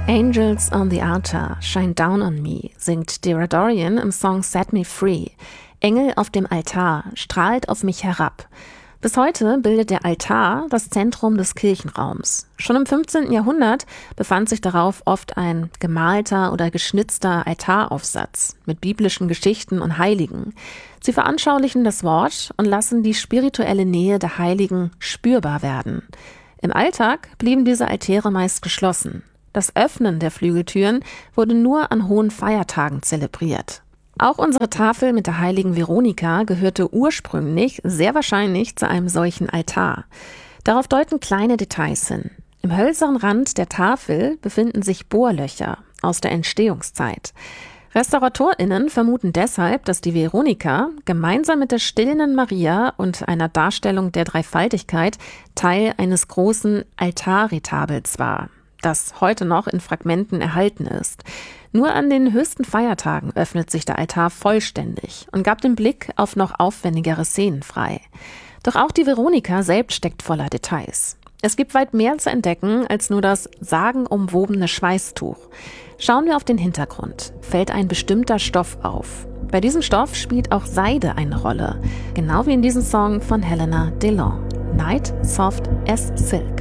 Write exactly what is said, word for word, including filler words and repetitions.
Angels on the Altar, Shine Down on Me singt Dara Dorian im Song Set Me Free. Engel auf dem Altar, strahlt auf mich herab. Bis heute bildet der Altar das Zentrum des Kirchenraums. Schon im fünfzehnten Jahrhundert befand sich darauf oft ein gemalter oder geschnitzter Altaraufsatz mit biblischen Geschichten und Heiligen. Sie veranschaulichen das Wort und lassen die spirituelle Nähe der Heiligen spürbar werden. Im Alltag blieben diese Altäre meist geschlossen. Das Öffnen der Flügeltüren wurde nur an hohen Feiertagen zelebriert. Auch unsere Tafel mit der heiligen Veronika gehörte ursprünglich sehr wahrscheinlich zu einem solchen Altar. Darauf deuten kleine Details hin. Im hölzernen Rand der Tafel befinden sich Bohrlöcher aus der Entstehungszeit. RestauratorInnen vermuten deshalb, dass die Veronika gemeinsam mit der stillenden Maria und einer Darstellung der Dreifaltigkeit Teil eines großen Altarretabels war, das heute noch in Fragmenten erhalten ist. Nur an den höchsten Feiertagen öffnet sich der Altar vollständig und gab den Blick auf noch aufwendigere Szenen frei. Doch auch die Veronika selbst steckt voller Details. Es gibt weit mehr zu entdecken als nur das sagenumwobene Schweißtuch. Schauen wir auf den Hintergrund, fällt ein bestimmter Stoff auf. Bei diesem Stoff spielt auch Seide eine Rolle, genau wie in diesem Song von Helena Delon, Night Soft as Silk.